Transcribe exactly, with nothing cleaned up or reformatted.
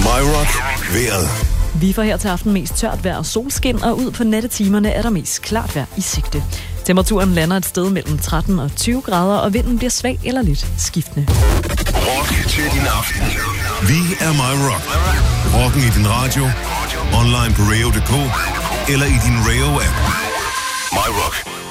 My Rock vejret. Vi får her til aften mest tørt vejr og solskin, og ud på nattetimerne er der mest klart vejr i sigte. Temperaturen lander et sted mellem tretten og tyve grader, og vinden bliver svag eller lidt skiftende. Rock til din aften. Vi er My Rock. Rocken i din radio, online på radio punktum d k eller i din Radio-app. My Rock.